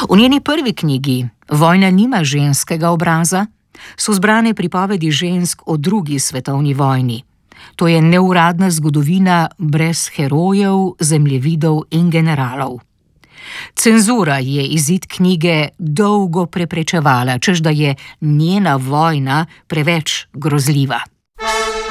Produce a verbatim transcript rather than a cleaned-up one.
V njeni prvi knjigi Vojna nima ženskega obraza so zbrane pripovedi žensk o drugi svetovni vojni. To je neuradna zgodovina brez herojev, zemljevidov in generalov. Cenzura je izid knjige dolgo preprečevala, češ da je njena vojna preveč grozljiva.